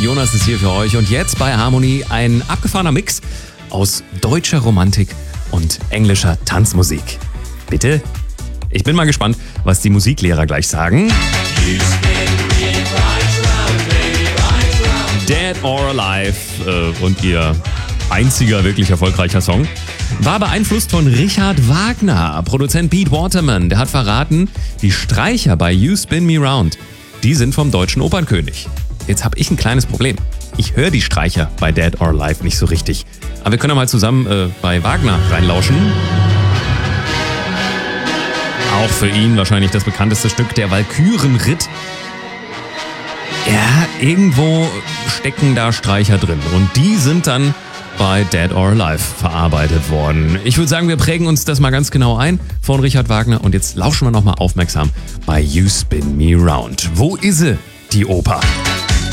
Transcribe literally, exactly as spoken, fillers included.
Jonas ist hier für euch und jetzt bei Harmony ein abgefahrener Mix aus deutscher Romantik und englischer Tanzmusik. Bitte? Ich bin mal gespannt, was die Musiklehrer gleich sagen. Dead or Alive äh, und ihr einziger wirklich erfolgreicher Song war beeinflusst von Richard Wagner. Produzent Pete Waterman, der hat verraten, die Streicher bei You Spin Me Round, die sind vom deutschen Opernkönig. Jetzt habe ich ein kleines Problem. Ich höre die Streicher bei Dead or Alive nicht so richtig. Aber wir können ja mal zusammen äh, bei Wagner reinlauschen. Auch für ihn wahrscheinlich das bekannteste Stück, der Walkürenritt. Ja, irgendwo stecken da Streicher drin und die sind dann bei Dead or Alive verarbeitet worden. Ich würde sagen, wir prägen uns das mal ganz genau ein von Richard Wagner und jetzt lauschen wir nochmal aufmerksam bei You Spin Me Round. Wo ist sie, die Oper?